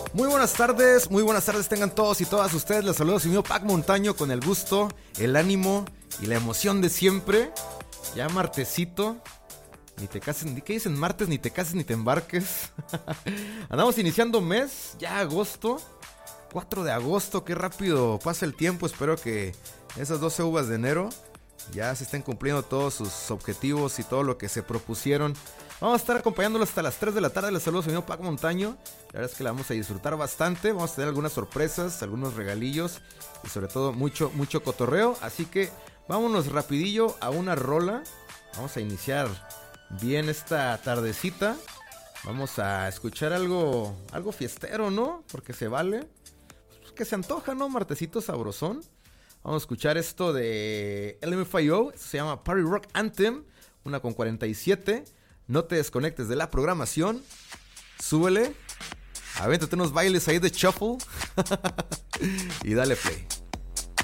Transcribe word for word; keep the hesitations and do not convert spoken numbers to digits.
Muy buenas tardes, muy buenas tardes tengan todos y todas ustedes. Les saludo a su amigo Pac Montaño con el gusto, el ánimo y la emoción de siempre. Ya martesito, ni te cases, ni ¿qué dicen? Martes, ni te cases ni te embarques. Andamos iniciando mes, ya agosto, cuatro de agosto, qué rápido pasa el tiempo. Espero que esas doce uvas de enero ya se estén cumpliendo todos sus objetivos y todo lo que se propusieron. Vamos a estar acompañándolos hasta las tres de la tarde. Les saludo a su amigo Pac Montaño. La verdad es que la vamos a disfrutar bastante. Vamos a tener algunas sorpresas, algunos regalillos y sobre todo mucho, mucho cotorreo. Así que vámonos rapidillo a una rola. Vamos a iniciar bien esta tardecita. Vamos a escuchar algo, algo fiestero, ¿no? Porque se vale. Pues que se antoja, ¿no? Martesito sabrosón. Vamos a escuchar esto de L M F A O. Se llama Party Rock Anthem. Una con cuarenta y siete. No te desconectes de la programación. Súbele. Avéntate unos bailes ahí de shuffle. Y dale play.